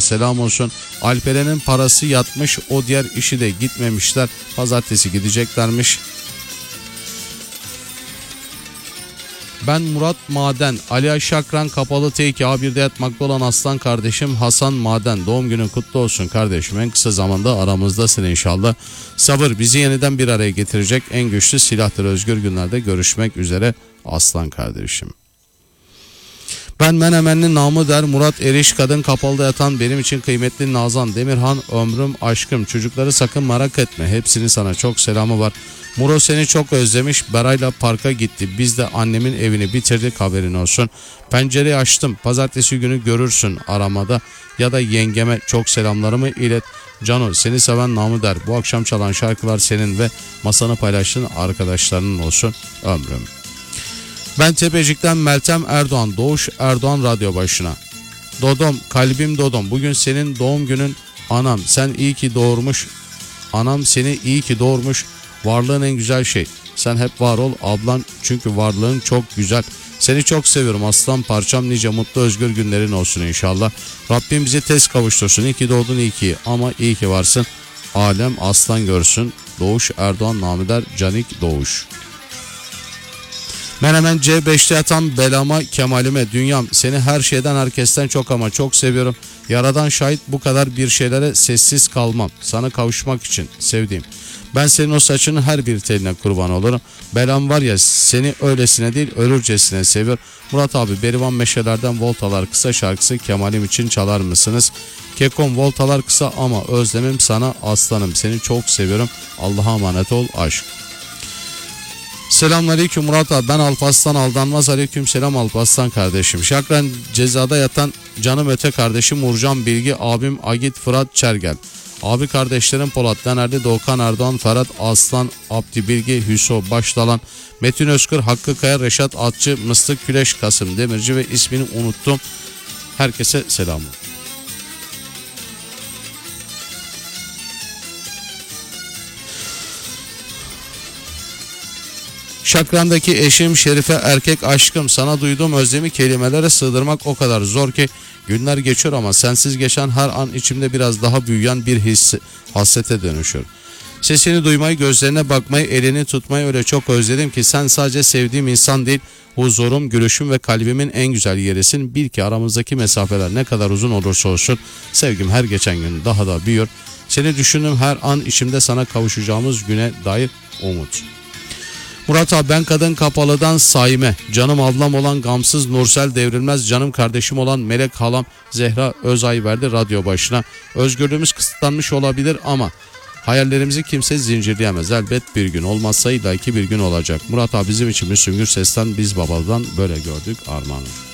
selam olsun. Alperen'in parası yatmış, o diğer işi de gitmemişler. Pazartesi gideceklermiş. Ben Murat Maden, Ali Şakran Kapalı T2 A1'de yatmakta olan aslan kardeşim Hasan Maden. Doğum günün kutlu olsun kardeşim. En kısa zamanda aramızdasın inşallah. Sabır bizi yeniden bir araya getirecek en güçlü silahtır. Özgür günlerde görüşmek üzere aslan kardeşim. Ben Menemenli namı der Murat Eriş, kadın kapalıda yatan benim için kıymetli Nazan Demirhan, ömrüm aşkım, çocukları sakın merak etme, hepsinin sana çok selamı var. Muro seni çok özlemiş, Beray'la parka gitti, biz de annemin evini bitirdik, haberin olsun. Pencereyi açtım, pazartesi günü görürsün aramada, ya da yengeme çok selamlarımı ilet. Cano seni seven namı der, bu akşam çalan şarkılar senin ve masanı paylaştığın arkadaşlarının olsun, ömrüm. Ben Tepecik'ten Meltem Erdoğan, Doğuş Erdoğan radyo başına. Dodom, kalbim Dodom, bugün senin doğum günün anam, sen iyi ki doğurmuş, anam seni iyi ki doğurmuş, varlığın en güzel şey, sen hep var ol ablan, çünkü varlığın çok güzel, seni çok seviyorum aslan parçam, nice mutlu özgür günlerin olsun inşallah. Rabbim bizi tez kavuştursun, iyi ki doğdun, iyi ki, ama iyi ki varsın, alem aslan görsün. Doğuş Erdoğan namıder Canik Doğuş. Menemen C5'te yatan belama Kemal'ime, dünyam seni her şeyden herkesten çok ama çok seviyorum. Yaradan şahit, bu kadar bir şeylere sessiz kalmam. Sana kavuşmak için sevdiğim. Ben senin o saçının her bir teline kurban olurum. Belam var ya, seni öylesine değil ölürcesine seviyor. Murat abi, Berivan Meşeler'den Voltalar Kısa şarkısı Kemal'im için çalar mısınız? Kekom, voltalar kısa ama özlemim sana aslanım, seni çok seviyorum. Allah'a emanet ol, aşk. Selamünaleyküm Murat abi, ben Alparslan Aldanmaz. Aleyküm selam Alparslan kardeşim. Şakran cezada yatan canım öte kardeşim Urcan Bilgi, abim Agit Fırat Çergel. Abi kardeşlerim Polat Denerli, Doğukan Erdoğan, Ferhat Aslan, Abdi Bilgi, Hüso Başdalan, Metin Özkır, Hakkı Kaya, Reşat Atçı, Mıstık Güleş, Kasım Demirci ve ismini unuttum. Herkese selam. Şakran'daki eşim Şerife, erkek aşkım, sana duyduğum özlemi kelimelere sığdırmak o kadar zor ki, günler geçiyor ama sensiz geçen her an içimde biraz daha büyüyen bir hasrete dönüşüyor. Sesini duymayı, gözlerine bakmayı, elini tutmayı öyle çok özledim ki, sen sadece sevdiğim insan değil, huzurum, gülüşüm ve kalbimin en güzel yerisin. Bil ki aramızdaki mesafeler ne kadar uzun olursa olsun sevgim her geçen gün daha da büyüyor. Seni düşündüğüm her an içimde sana kavuşacağımız güne dair umut. Murat abi, ben kadın kapalıdan Saime, canım ablam olan gamsız Nursel Devrilmez, canım kardeşim olan Melek halam Zehra Özay verdi radyo başına. Özgürlüğümüz kısıtlanmış olabilir ama hayallerimizi kimse zincirleyemez. Elbet bir gün, olmazsa illaki bir gün olacak. Murat abi, bizim için Müslüm Gürses'ten Biz Babadan böyle gördük armağanı.